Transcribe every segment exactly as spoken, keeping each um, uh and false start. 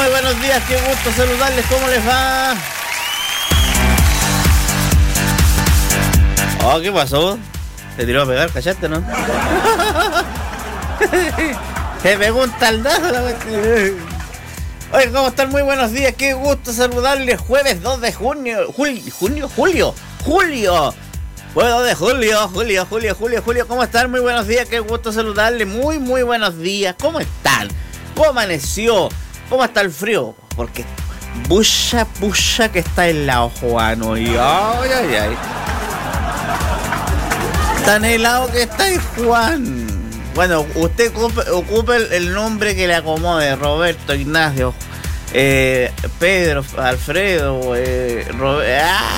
Muy buenos días, qué gusto saludarles, ¿cómo les va? Oh, ¿qué pasó? ¿Te tiró a pegar, cachaste, no? Se pegó un taldazo la cuestión. Oye, ¿cómo están? Muy buenos días, qué gusto saludarles. Jueves dos de junio, julio, junio, julio, julio. Jueves dos de julio, julio, julio, julio, julio. ¿Cómo están? Muy buenos días, qué gusto saludarles. Muy, muy buenos días. ¿Cómo están? ¿Cómo amaneció? ¿Cómo está el frío? Porque pucha, pucha que está helado, Juan. Ay, ay, ay, ay. Tan helado que está ahí, Juan. Bueno, usted ocupe, ocupe el, el nombre que le acomode. Roberto, Ignacio, eh, Pedro, Alfredo, eh, Robert, ah,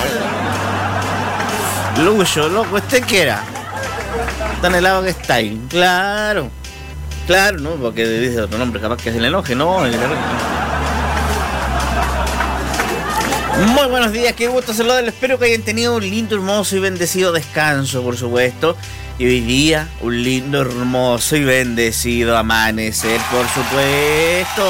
Lucho, loco, usted quiera. Tan helado que está ahí. Claro. Claro, ¿no? Porque dice otro nombre, capaz que se le enoje, ¿no? Muy buenos días, qué gusto saludarles. Espero que hayan tenido un lindo, hermoso y bendecido descanso, por supuesto. Y hoy día, un lindo, hermoso y bendecido amanecer, por supuesto.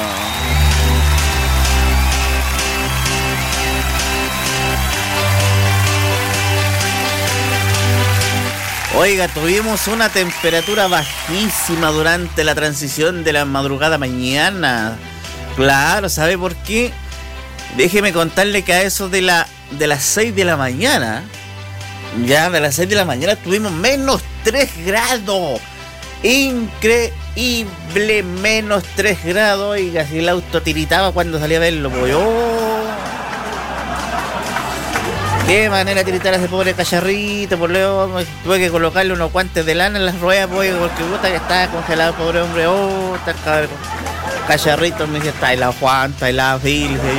Oiga, tuvimos una temperatura bajísima durante la transición de la madrugada mañana. Claro, ¿sabe por qué? Déjeme contarle que a eso de la de las seis de la mañana, ya de las seis de la mañana tuvimos menos tres grados. Increíble, menos tres grados. Oiga, si el auto tiritaba cuando salía a verlo, pues oh. Qué manera de tiritar a ese pobre cacharrito, por luego tuve que colocarle unos guantes de lana en las ruedas, pues, porque puta que estaba congelado, pobre hombre. Oh, está cabrón. Cacharrito me dice, está helado Juan, está helado Phil, yo.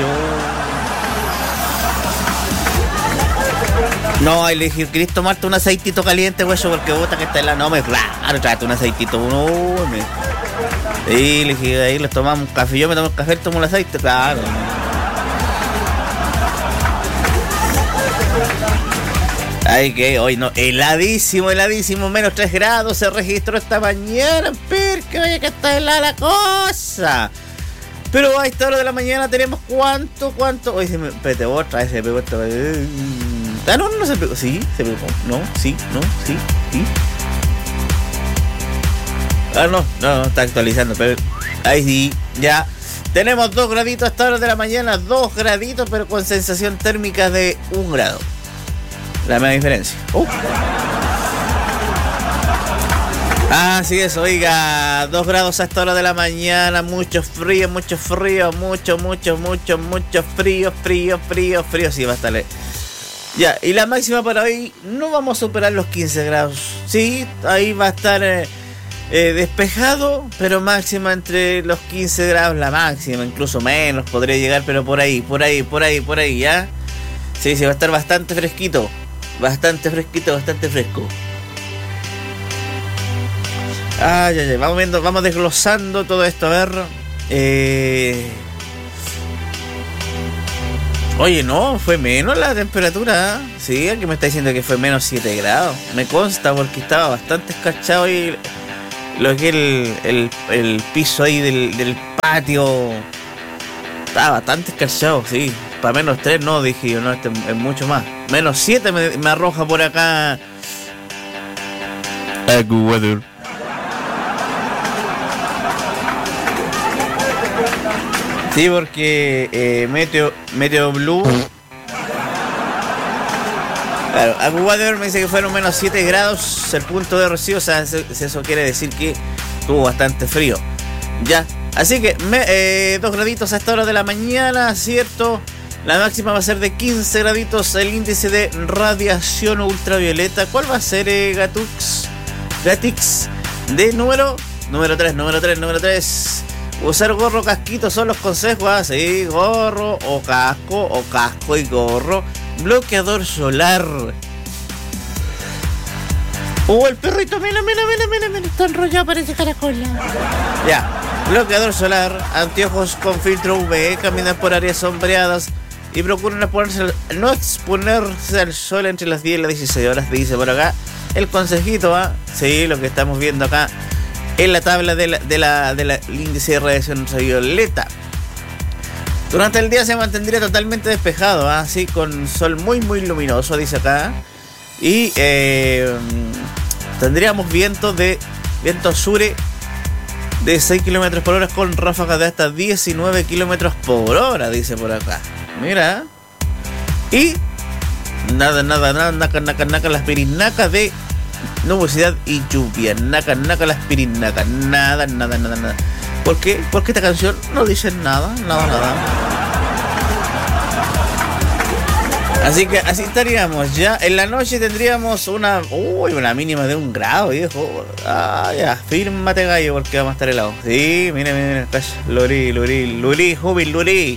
No, y le dije, ¿querés tomarte un aceitito caliente, güey? Porque puta que está helado. No, me claro, tráete un aceitito, uno, me. Y le dije, ahí les tomamos un café, yo me tomo el café, tomo el aceite, claro. Ay, que hoy no, heladísimo, heladísimo, menos tres grados se registró esta mañana, pero que vaya que está helada la cosa. Pero a esta hora de la mañana tenemos cuánto, cuánto. Oye, se me, espérate, otra vez se pegó esta. Ah, no, no se pegó, sí, se pegó, no, sí, no, sí, sí. Ah, no, no, no, está actualizando, pero ahí sí, ya. Tenemos dos graditos a esta hora de la mañana, dos graditos, pero con sensación térmica de un grado. La misma diferencia. Uh. Así es, oiga, dos grados a esta hora de la mañana, mucho frío, mucho frío, mucho, mucho, mucho, mucho frío, frío, frío, frío, sí, va a estar. Ya, y la máxima para hoy, no vamos a superar los quince grados, sí, ahí va a estar eh, eh, despejado, pero máxima entre los quince grados, la máxima, incluso menos podría llegar, pero por ahí, por ahí, por ahí, por ahí, ¿ya? Sí, sí, va a estar bastante fresquito. Bastante fresquito, bastante fresco. Ay, ay, ay. Vamos viendo, vamos desglosando todo esto. A ver. Eh... Oye, no, fue menos la temperatura. ¿Eh? Sí, aquí me está diciendo que fue menos siete grados. Me consta porque estaba bastante escarchado y lo que el, el, el piso ahí del, del patio estaba bastante escarchado, sí. Para menos tres no, dije yo, no, este es mucho más. Menos siete me, me arroja por acá. AccuWeather. Sí, porque eh, Meteo, Meteo Blue. Claro, AccuWeather me dice que fueron menos siete grados el punto de rocío, o sea, eso quiere decir que estuvo bastante frío. Ya, así que me, eh, dos graditos a esta hora de la mañana, ¿cierto? La máxima va a ser de quince graditos, el índice de radiación ultravioleta. ¿Cuál va a ser, eh, Gatux? Gatix, de número, número tres, número tres, número tres. Usar gorro, casquito son los consejos, ¿ah? Sí, gorro o casco, o casco y gorro. Bloqueador solar. Oh, el perrito, mira, mira, mira, mira, mira, está enrollado, parece caracol. Ya, bloqueador solar, anteojos con filtro U V, caminar por áreas sombreadas y procuren no exponerse, no exponerse al sol entre las diez y las dieciséis horas, dice por acá el consejito, ¿ah? Sí, lo que estamos viendo acá en la tabla de la, de la, de la, el índice de radiación ultravioleta. Durante el día se mantendría totalmente despejado, así ¿eh? Con sol muy muy luminoso, dice acá. Y eh, tendríamos vientos de viento sur de seis kilómetros por hora con ráfagas de hasta diecinueve kilómetros por hora, dice por acá. Mira. Y nada, nada, nada, naca, naca, naca, las pirinacas de nubosidad y lluvia. Naca, naca, las pirinacas. Nada, nada, nada, nada. ¿Por qué? Porque esta canción no dice nada, nada, nada. Así que así estaríamos ya. En la noche tendríamos una uy, una mínima de un grado, viejo. Ah, ya, fírmate gallo porque vamos a estar helados. Sí, mire, mire, mire. Luri, Luri, Luri, Jubil, Luri.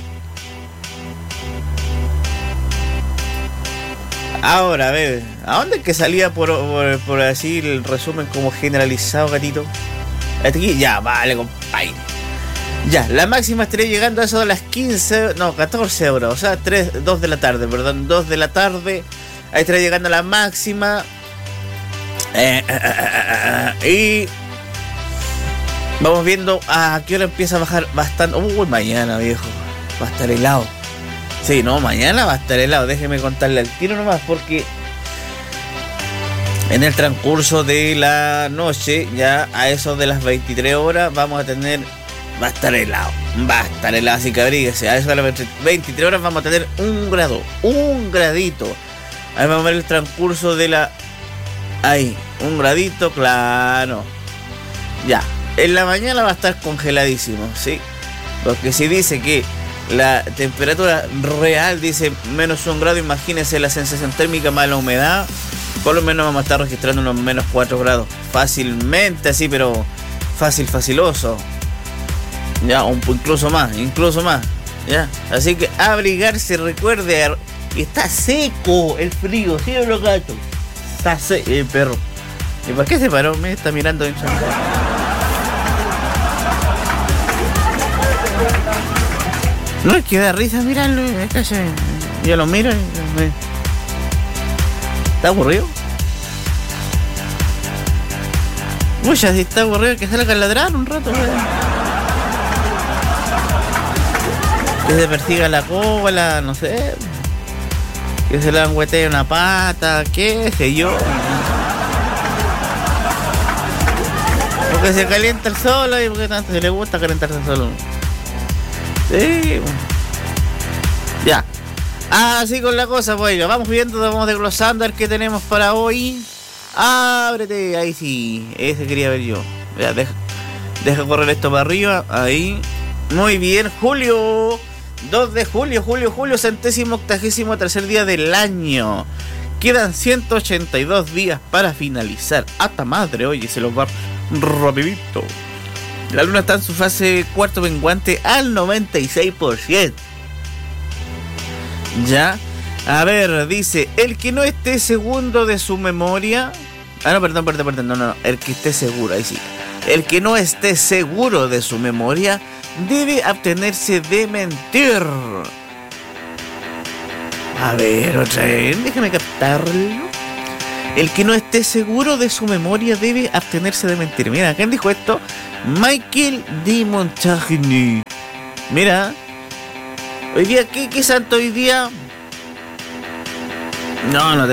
Ahora, a ver, ¿a dónde es que salía por, por, por así el resumen como generalizado, gatito? Aquí, ya, vale, compadre. Ya, la máxima estaría llegando a eso de las quince, no, catorce horas, o sea, tres, dos de la tarde, perdón, dos de la tarde. Ahí estaría llegando la máxima. Eh, eh, eh, eh, y vamos viendo a qué hora empieza a bajar bastante. Uy, mañana, viejo, va a estar helado. Sí, no, mañana va a estar helado. Déjeme contarle al tiro nomás, porque en el transcurso de la noche, ya a eso de las veintitrés horas, vamos a tener... Va a estar helado, va a estar helado, así que abríguese. A eso de las veintitrés horas vamos a tener un grado, un gradito. Ahí vamos a ver el transcurso de la... Ahí, un gradito, claro. Ya, en la mañana va a estar congeladísimo, ¿sí? Porque si dice que la temperatura real dice menos un grado, imagínense la sensación térmica más la humedad. Por lo menos vamos a estar registrando unos menos cuatro grados. Fácilmente, así, pero fácil, faciloso. Ya, un, incluso más, incluso más. Ya, así que abrigarse, recuerde. Y está seco el frío, ¿sí o no, gato? Está seco, el perro. ¿Y por qué se paró? Me está mirando en chanca. No, es que da risa mirarlo. Yo lo miro y me... ¿Está aburrido? Uy, ya si está aburrido que salga a ladrar un rato, ¿verdad? Que se persiga la cola, no sé. Que se le angüetee una pata, qué sé yo. Porque se calienta el solo y porque tanto se le gusta calentarse el solo. Sí. Ya. Así con la cosa, pues vamos viendo, vamos desglosando a ver qué tenemos para hoy. Ábrete, ahí sí. Ese quería ver yo. Ya, deja, deja correr esto para arriba. Ahí. Muy bien, Julio. dos de julio, julio, julio, centésimo, octagésimo tercer día del año. Quedan ciento ochenta y dos días para finalizar. Hasta madre, oye, se los va rapidito. La luna está en su fase cuarto menguante al noventa y seis por ciento. Ya. A ver, dice, el que no esté seguro de su memoria... Ah, no, perdón, perdón, perdón, no, no, no, el que esté seguro, ahí sí. El que no esté seguro de su memoria debe abstenerse de mentir. A ver, otra vez, déjame captarlo. El que no esté seguro de su memoria debe abstenerse de mentir. Mira, ¿quién dijo esto? Michael de Montagny. Mira, hoy día, ¿qué, qué santo hoy día? No, no